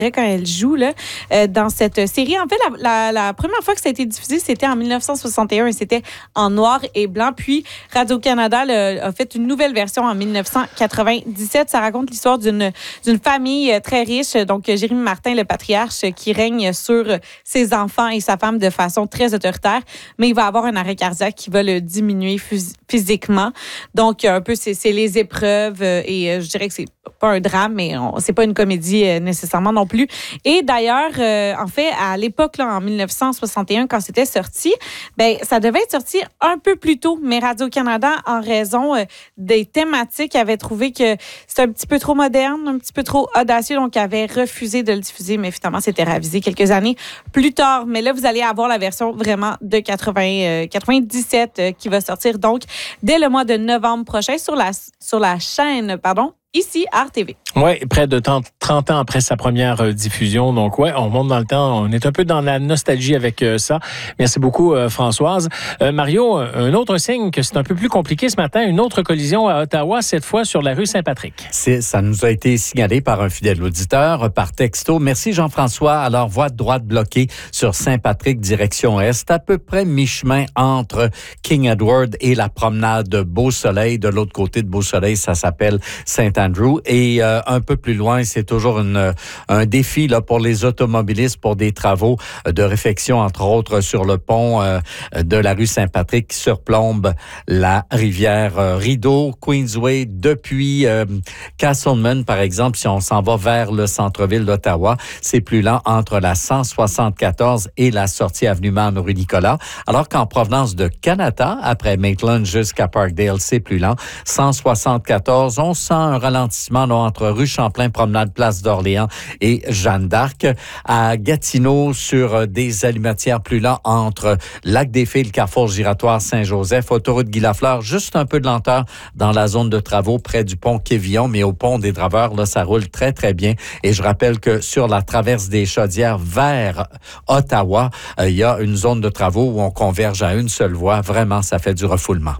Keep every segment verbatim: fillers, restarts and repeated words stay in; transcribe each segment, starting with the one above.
quand elle joue là, euh, dans cette série. En fait, la, la, la première fois que ça a été diffusé, c'était en dix-neuf cent soixante et un et c'était en noir et blanc. Puis Radio-Canada là, a fait une nouvelle version en dix-neuf cent quatre-vingt-dix-sept. Ça raconte l'histoire d'une, d'une famille très riche. Donc, Jérémy Martin, le patriarche, qui règne sur ses enfants et sa femme de façon très autoritaire. Mais il va avoir un arrêt cardiaque qui va le diminuer phys- physiquement. Donc, un peu, c'est, c'est les épreuves et euh, je dirais que c'est pas un drame, mais on, c'est pas une comédie euh, nécessairement non plus. Et d'ailleurs, euh, en fait, à l'époque, là, en dix-neuf cent soixante et un, quand c'était sorti, ben ça devait être sorti un peu plus tôt, mais Radio-Canada, en raison euh, des thématiques, avait trouvé que c'était un petit peu trop moderne, un petit peu trop audacieux, donc avait refusé de le diffuser, mais finalement, c'était ravisé quelques années plus tard. Mais là, vous allez avoir la version vraiment de quatre-vingts, euh, quatre-vingt-dix-sept euh, qui va sortir donc dès le mois de novembre prochain sur la, sur la chaîne, pardon, ici, à R T V. Oui, près de trente ans après sa première euh, diffusion. Donc, ouais, on monte dans le temps. On est un peu dans la nostalgie avec euh, ça. Merci beaucoup, euh, Françoise. Euh, Mario, un autre signe que c'est un peu plus compliqué ce matin. Une autre collision à Ottawa, cette fois sur la rue Saint-Patrick. C'est, ça nous a été signalé par un fidèle auditeur, par texto. Merci, Jean-François. Alors, voie de droite bloquée sur Saint-Patrick, direction Est, à peu près mi-chemin entre King Edward et la promenade Beau-Soleil. De l'autre côté de Beau-Soleil, ça s'appelle Saint-Andrew. Et euh, un peu plus loin, c'est toujours une, un défi là, pour les automobilistes pour des travaux de réfection, entre autres sur le pont euh, de la rue Saint-Patrick qui surplombe la rivière euh, Rideau, Queensway, depuis euh, Castleman, par exemple. Si on s'en va vers le centre-ville d'Ottawa, c'est plus lent entre la cent soixante-quatorze et la sortie avenue Man rue Nicolas. Alors qu'en provenance de Canada, après Maitland jusqu'à Parkdale, c'est plus lent. cent soixante-quatorze, on sent un ralentissement là, entre rue Champlain, promenade Place d'Orléans et Jeanne d'Arc. À Gatineau, sur des allumetières plus lents entre Lac-des-Fées, le carrefour giratoire Saint-Joseph, autoroute Guy-Lafleur, juste un peu de lenteur dans la zone de travaux près du pont Quévillon, mais au pont des Draveurs, là, ça roule très, très bien. Et je rappelle que sur la traverse des Chaudières vers Ottawa, il euh, y a une zone de travaux où on converge à une seule voie. Vraiment, ça fait du refoulement.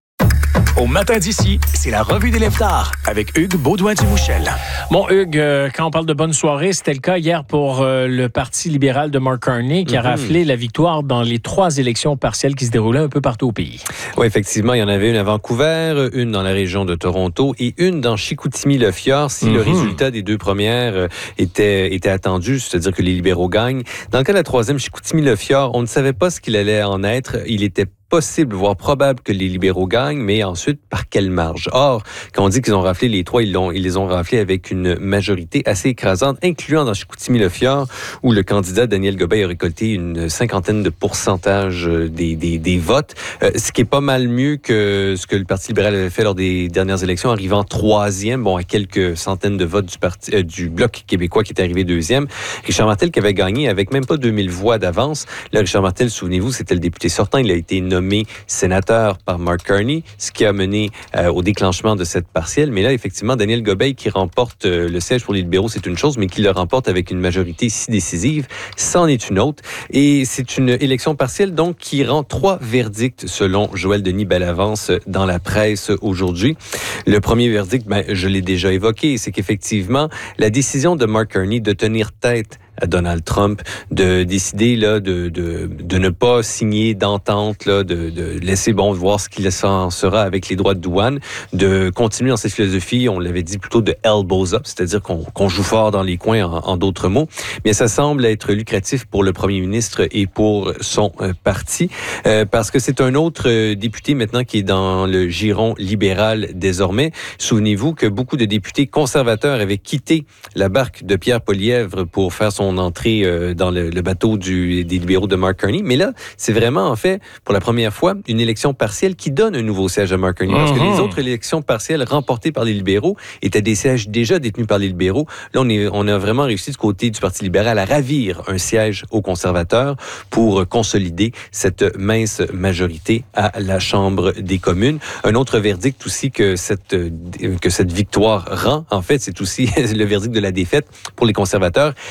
Au matin d'ici, c'est la revue des Lève-Tard avec Hugues Baudouin-Dumouchel. Bon, Hugues, euh, quand on parle de bonne soirée, c'était le cas hier pour euh, le Parti libéral de Mark Carney qui mm-hmm. a raflé la victoire dans les trois élections partielles qui se déroulaient un peu partout au pays. Oui, effectivement, il y en avait une à Vancouver, une dans la région de Toronto et une dans Chicoutimi-Le-Fjord. Si mm-hmm. le résultat des deux premières était, était attendu, c'est-à-dire que les libéraux gagnent. Dans le cas de la troisième, Chicoutimi-Le-Fjord, on ne savait pas ce qu'il allait en être. Il était possible, voire probable que les libéraux gagnent, mais ensuite, par quelle marge? Or, quand on dit qu'ils ont raflé les trois, ils, l'ont, ils les ont raflés avec une majorité assez écrasante, incluant dans Chicoutimi-Le-Fjord, où le candidat Daniel Gobeil a récolté une cinquantaine de pourcentage des, des, des votes, euh, ce qui est pas mal mieux que ce que le Parti libéral avait fait lors des dernières élections, arrivant troisième, bon, à quelques centaines de votes du, parti, euh, du Bloc québécois qui est arrivé deuxième. Richard Martel qui avait gagné avec même pas deux mille voix d'avance. Là, Richard Martel, souvenez-vous, c'était le député sortant, il a été nommé nommé sénateur par Mark Carney, ce qui a mené euh, au déclenchement de cette partielle. Mais là, effectivement, Daniel Gobeil qui remporte euh, le siège pour les libéraux, c'est une chose, mais qui le remporte avec une majorité si décisive, c'en est une autre. Et c'est une élection partielle, donc, qui rend trois verdicts, selon Joël Denis Bellavance, dans la presse aujourd'hui. Le premier verdict, ben, je l'ai déjà évoqué, c'est qu'effectivement, la décision de Mark Carney de tenir tête à Donald Trump, de décider là, de, de, de ne pas signer d'entente, là, de, de laisser bon voir ce qu'il en sera avec les droits de douane, de continuer dans cette philosophie, on l'avait dit plutôt de elbows up, c'est-à-dire qu'on, qu'on joue fort dans les coins en, en d'autres mots. Mais ça semble être lucratif pour le premier ministre et pour son euh, parti, euh, parce que c'est un autre euh, député maintenant qui est dans le giron libéral désormais. Souvenez-vous que beaucoup de députés conservateurs avaient quitté la barque de Pierre Poilievre pour faire son entrée euh, dans le, le bateau du, des libéraux de Mark Carney. Mais là, c'est vraiment, en fait, pour la première fois, une élection partielle qui donne un nouveau siège à Mark Carney. Parce que les autres élections partielles remportées par les libéraux étaient des sièges déjà détenus par les libéraux. Là, on, est, on a vraiment réussi du côté du Parti libéral à ravir un siège aux conservateurs pour consolider cette mince majorité à la Chambre des communes. Un autre verdict aussi que cette, que cette victoire rend, en fait, c'est aussi le verdict de la défaite pour les conservateurs qui arrive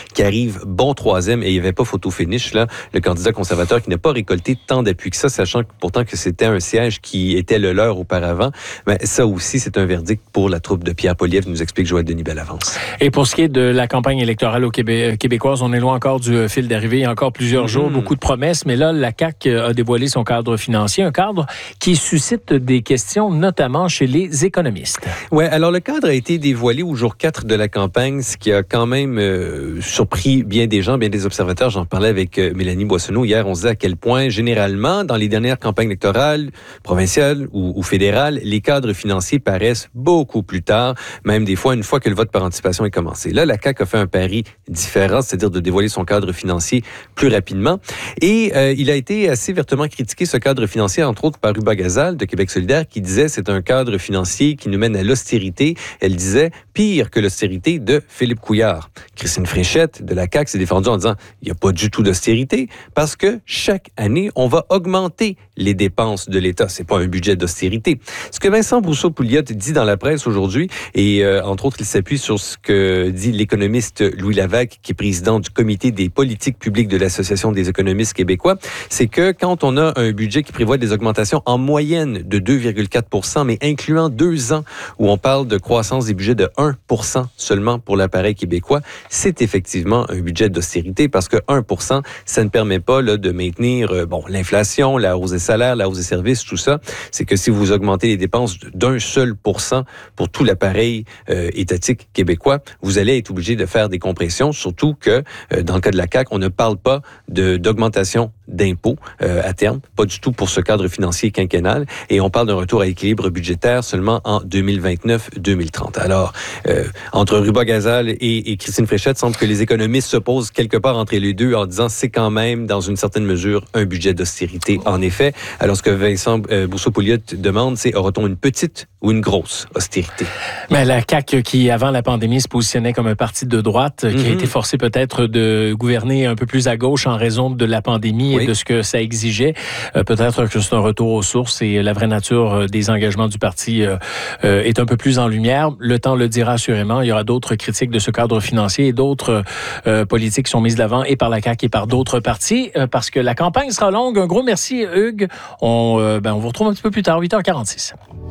arrive bon troisième et il n'y avait pas photo finish, là, le candidat conservateur qui n'a pas récolté tant d'appui que ça, sachant que, pourtant que c'était un siège qui était le leur auparavant. Mais ça aussi, c'est un verdict pour la troupe de Pierre Poilievre, nous explique Joël Denis Bellavance. Et pour ce qui est de la campagne électorale au Québec, québécoise, on est loin encore du fil d'arrivée. Il y a encore plusieurs mm-hmm. jours, beaucoup de promesses, mais là, la C A Q a dévoilé son cadre financier, un cadre qui suscite des questions, notamment chez les économistes. Oui, alors le cadre a été dévoilé au jour quatre de la campagne, ce qui a quand même euh, surpris bien des gens, bien des observateurs. J'en parlais avec euh, Mélanie Boissonneau hier. On se disait à quel point, généralement, dans les dernières campagnes électorales, provinciales ou, ou fédérales, les cadres financiers paraissent beaucoup plus tard, même des fois une fois que le vote par anticipation est commencé. Là, la C A Q a fait un pari différent, c'est-à-dire de dévoiler son cadre financier plus rapidement. Et euh, il a été assez vertement critiqué, ce cadre financier, entre autres par Ruba Gazal de Québec solidaire, qui disait c'est un cadre financier qui nous mène à l'austérité. Elle disait pire que l'austérité de Philippe Couillard. Christine Fréchette de la C A Q s'est défendue en disant il n'y a pas du tout d'austérité parce que chaque année, on va augmenter les dépenses de l'État. C'est pas un budget d'austérité. Ce que Vincent Brousseau-Pouliot dit dans la presse aujourd'hui, et euh, entre autres, il s'appuie sur ce que dit l'économiste Louis Lavec, qui est président du comité des politiques publiques de l'Association des économistes québécois, c'est que quand on a un budget qui prévoit des augmentations en moyenne de deux virgule quatre pour cent, mais incluant deux ans où on parle de croissance des budgets de un pour cent seulement pour l'appareil québécois, c'est effectivement un budget d'austérité parce que un pour cent, ça ne permet pas là, de maintenir euh, bon, l'inflation, la hausse des salaires, la hausse des services, tout ça. C'est que si vous augmentez les dépenses d'un seul pour cent pour tout l'appareil euh, étatique québécois, vous allez être obligé de faire des compressions, surtout que euh, dans le cas de la C A Q, on ne parle pas de, d'augmentation d'impôts euh, à terme, pas du tout pour ce cadre financier quinquennal, et on parle d'un retour à l'équilibre budgétaire seulement en deux mille vingt-neuf deux mille trente. Alors, euh, entre Ruba Gazal et, et Christine Fréchette, semble que les économistes se posent quelque part entre les deux en disant c'est quand même, dans une certaine mesure, un budget d'austérité, en effet. Alors, ce que Vincent euh, Brousseau-Pouliot demande, c'est aura-t-on une petite ou une grosse austérité? Mais la C A Q, qui, avant la pandémie, se positionnait comme un parti de droite, mm-hmm. qui a été forcé peut-être de gouverner un peu plus à gauche en raison de la pandémie oui. et de ce que ça exigeait. Euh, peut-être que c'est un retour aux sources et la vraie nature des engagements du parti euh, euh, est un peu plus en lumière. Le temps le dira assurément. Il y aura d'autres critiques de ce cadre financier et d'autres euh, politiques qui sont mises de l'avant et par la C A Q et par d'autres partis euh, parce que la campagne sera longue. Un gros merci, Hugues. On, euh, ben, on vous retrouve un petit peu plus tard, huit heures quarante-six.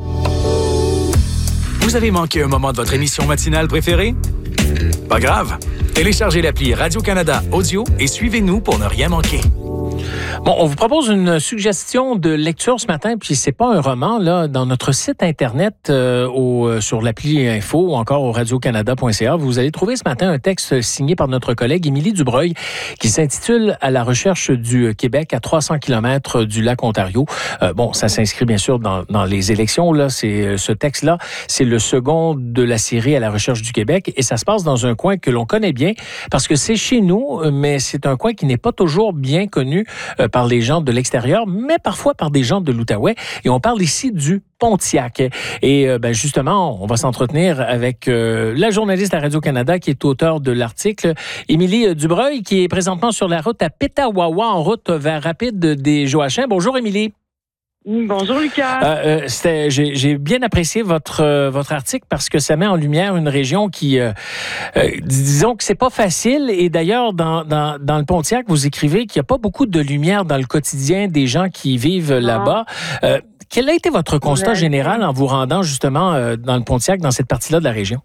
Vous avez manqué un moment de votre émission matinale préférée? Pas grave. Téléchargez l'appli Radio-Canada Audio et suivez-nous pour ne rien manquer. Bon, on vous propose une suggestion de lecture ce matin, puis c'est pas un roman, là, dans notre site Internet, euh, au, sur l'appli Info ou encore au radio canada point c a, vous allez trouver ce matin un texte signé par notre collègue Émilie Dubreuil qui s'intitule « À la recherche du Québec à trois cents kilomètres du lac Ontario ». Euh, bon, ça s'inscrit bien sûr dans, dans les élections, là. C'est, ce texte-là, c'est le second de la série « À la recherche du Québec » et ça se passe dans un coin que l'on connaît bien parce que c'est chez nous, mais c'est un coin qui n'est pas toujours bien connu euh, par les gens de l'extérieur, mais parfois par des gens de l'Outaouais. Et on parle ici du Pontiac. Et euh, ben justement, on va s'entretenir avec euh, la journaliste à Radio-Canada qui est auteure de l'article, Émilie Dubreuil, qui est présentement sur la route à Petawawa, en route vers Rapide des Joachim. Bonjour, Émilie. Bonjour Lucas. Euh, euh, c'était, j'ai, j'ai bien apprécié votre euh, votre article parce que ça met en lumière une région qui, euh, euh, disons que c'est pas facile. Et d'ailleurs, dans, dans, dans le Pontiac, vous écrivez qu'il n'y a pas beaucoup de lumière dans le quotidien des gens qui vivent non. là-bas. Euh, quel a été votre constat ouais. général en vous rendant justement euh, dans le Pontiac, dans cette partie-là de la région?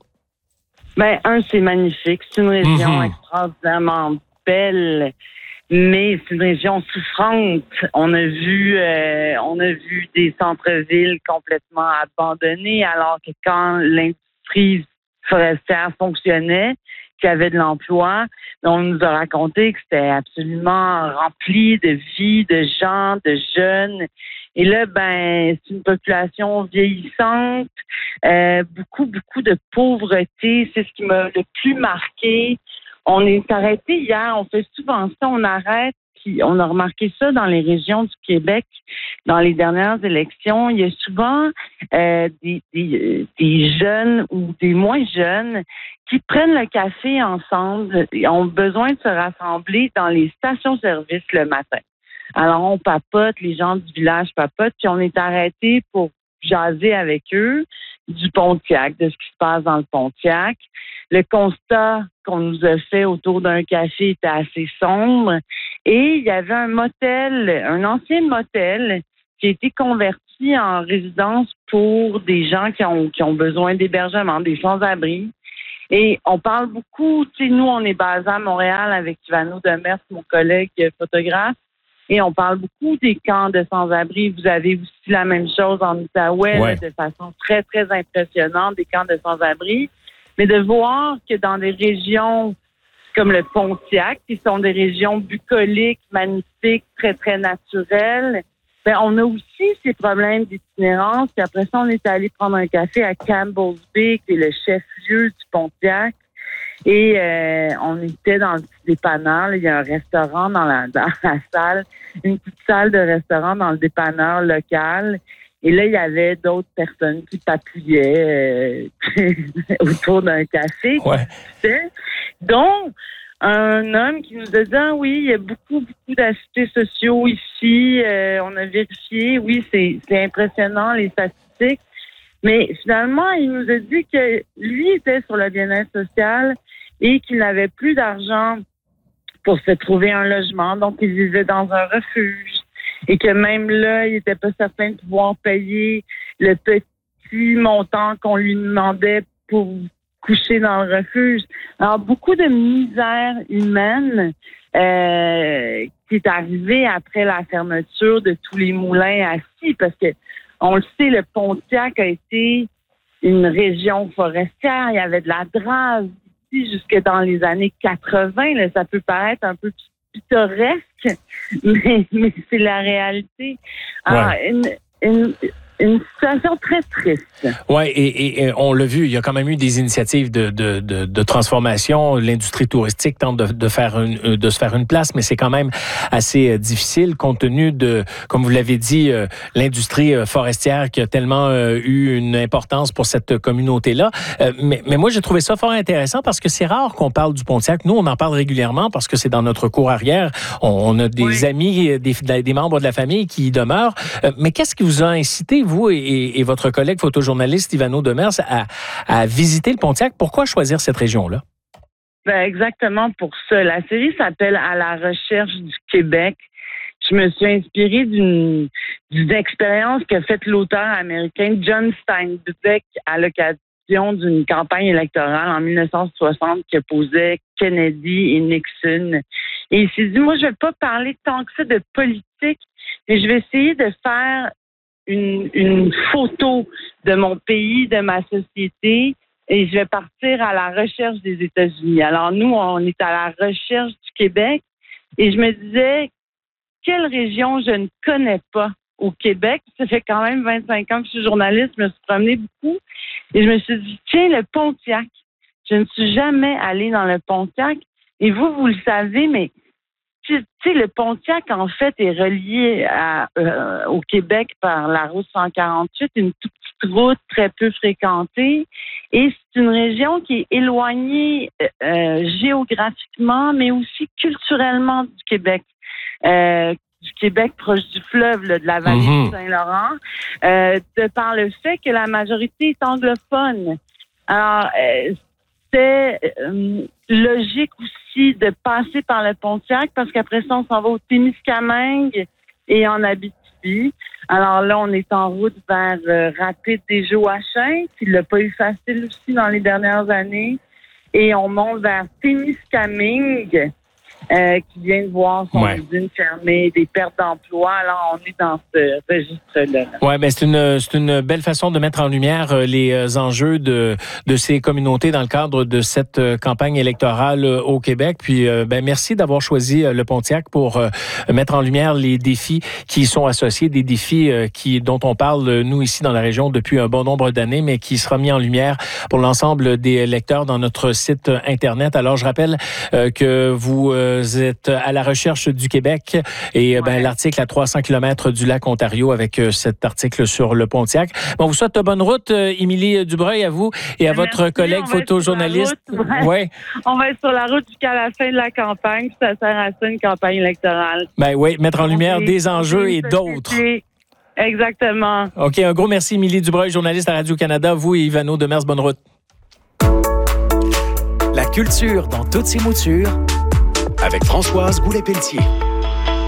Ben, un, c'est magnifique. C'est une région mm-hmm. extraordinairement belle. Mais c'est une région souffrante. On a vu, euh, on a vu des centres-villes complètement abandonnés, alors que quand l'industrie forestière fonctionnait, qu'il y avait de l'emploi, on nous a raconté que c'était absolument rempli de vie, de gens, de jeunes. Et là, ben, c'est une population vieillissante, euh, beaucoup, beaucoup de pauvreté. C'est ce qui m'a le plus marqué. On est arrêté hier, on fait souvent ça, on arrête, puis on a remarqué ça dans les régions du Québec, dans les dernières élections. Il y a souvent euh, des, des, des jeunes ou des moins jeunes qui prennent le café ensemble et ont besoin de se rassembler dans les stations-service le matin. Alors, on papote, les gens du village papotent, puis on est arrêté pour jaser avec eux. du Pontiac, de ce qui se passe dans le Pontiac. Le constat qu'on nous a fait autour d'un café était assez sombre. Et il y avait un motel, un ancien motel qui a été converti en résidence pour des gens qui ont, qui ont besoin d'hébergement, des sans-abri. Et on parle beaucoup, tu sais, nous, on est basé à Montréal avec Ivano Demers, mon collègue photographe, et on parle beaucoup des camps de sans-abri. Vous avez aussi la même chose en Outaouais, ouais. là, de façon très, très impressionnante, des camps de sans-abri. Mais de voir que dans des régions comme le Pontiac, qui sont des régions bucoliques, magnifiques, très, très naturelles, ben, on a aussi ces problèmes d'itinérance. Puis après ça, on est allé prendre un café à Campbell's Bay, qui est le chef-lieu du Pontiac. Et euh, on était dans le petit dépanneur. Il y a un restaurant dans la, dans la salle, une petite salle de restaurant dans le dépanneur local. Et là, il y avait d'autres personnes qui papouillaient euh, autour d'un café. Ouais. Donc, un homme qui nous a dit, ah oui, il y a beaucoup, beaucoup d'assistés sociaux ici. Euh, on a vérifié. Oui, c'est, c'est impressionnant, les statistiques. Mais finalement, il nous a dit que lui était sur le bien-être social et qu'il n'avait plus d'argent pour se trouver un logement. Donc, il vivait dans un refuge. Et que même là, il n'était pas certain de pouvoir payer le petit montant qu'on lui demandait pour coucher dans le refuge. Alors, beaucoup de misère humaine euh, qui est arrivée après la fermeture de tous les moulins à scie, parce que on le sait, le Pontiac a été une région forestière. Il y avait de la drave ici jusque dans les années quatre-vingts. Là, ça peut paraître un peu pittoresque, mais, mais c'est la réalité. Alors, ouais. une, une, une situation très triste. Oui, et, et, et on l'a vu, il y a quand même eu des initiatives de, de, de, de transformation. L'industrie touristique tente de, de, faire une, de se faire une place, mais c'est quand même assez difficile compte tenu de, comme vous l'avez dit, euh, l'industrie forestière qui a tellement euh, eu une importance pour cette communauté-là. Euh, mais, mais moi, j'ai trouvé ça fort intéressant parce que c'est rare qu'on parle du Pontiac. Nous, on en parle régulièrement parce que c'est dans notre cour arrière. On, on a des oui. amis, des, des membres de la famille qui y demeurent. Euh, mais qu'est-ce qui vous a incité, vous et, et votre collègue photojournaliste Ivano Demers, à, à visiter le Pontiac? Pourquoi choisir cette région-là? Ben exactement pour ça. La série s'appelle « À la recherche du Québec ». Je me suis inspirée d'une, d'une expérience qu'a faite l'auteur américain John Steinbeck à l'occasion d'une campagne électorale en dix-neuf cent soixante qui opposait Kennedy et Nixon. Et il s'est dit, moi, je vais pas parler tant que ça de politique, mais je vais essayer de faire Une, une photo de mon pays, de ma société, et je vais partir à la recherche des États-Unis. Alors nous, on est à la recherche du Québec, et je me disais, quelle région je ne connais pas au Québec? Ça fait quand même vingt-cinq ans que je suis journaliste, je me suis promenée beaucoup, et je me suis dit, tiens, le Pontiac. Je ne suis jamais allée dans le Pontiac, et vous, vous le savez, mais tu sais, le Pontiac, en fait, est relié à, euh, au Québec par la route cent quarante-huit, une toute petite route très peu fréquentée. Et c'est une région qui est éloignée euh, géographiquement, mais aussi culturellement du Québec. Euh, du Québec proche du fleuve, là, de la vallée mm-hmm. du Saint-Laurent, euh, de par le fait que la majorité est anglophone. Alors, euh, c'est euh, logique aussi de passer par le Pontiac parce qu'après ça, on s'en va au Témiscamingue et en Abitibi. Alors là, on est en route vers euh, Rapide-des-Joachim, qui l'a pas eu facile aussi dans les dernières années. Et on monte vers Témiscamingue, euh, qui vient de voir son ouais. usine fermée, des pertes d'emploi. Alors, on est dans ce registre-là. Oui, bien, c'est une, c'est une belle façon de mettre en lumière les enjeux de, de ces communautés dans le cadre de cette campagne électorale au Québec. Puis, ben, merci d'avoir choisi le Pontiac pour mettre en lumière les défis qui y sont associés, des défis qui, dont on parle, nous, ici, dans la région, depuis un bon nombre d'années, mais qui sera mis en lumière pour l'ensemble des lecteurs dans notre site Internet. Alors, je rappelle que vous Vous êtes à la recherche du Québec et ouais. ben, l'article à trois cents kilomètres du lac Ontario avec euh, cet article sur le Pontiac. Bon, vous souhaite bonne route, euh, Émilie Dubreuil, à vous et à Merci, votre collègue photojournaliste. Ouais. Ouais. On va être sur la route jusqu'à la fin de la campagne. Ça sert à ça, une campagne électorale. Ben oui, mettre en lumière des enjeux et d'autres. Exactement. OK, un gros merci, Émilie Dubreuil, journaliste à Radio-Canada. Vous et Ivano Demers, bonne route. La culture dans toutes ses moutures avec Françoise Goulet-Pelletier.